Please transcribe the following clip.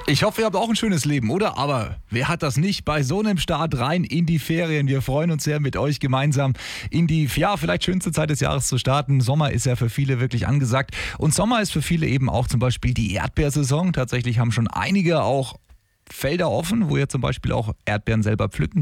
Ich hoffe, ihr habt auch ein schönes Leben, oder? Aber wer hat das nicht? Bei so einem Start rein in die Ferien. Wir freuen uns sehr, mit euch gemeinsam in die, ja, vielleicht schönste Zeit des Jahres zu starten. Sommer ist ja für viele wirklich angesagt. Und Sommer ist für viele eben auch zum Beispiel die Erdbeersaison. Tatsächlich haben schon einige auch Felder offen, wo ihr zum Beispiel auch Erdbeeren selber pflücken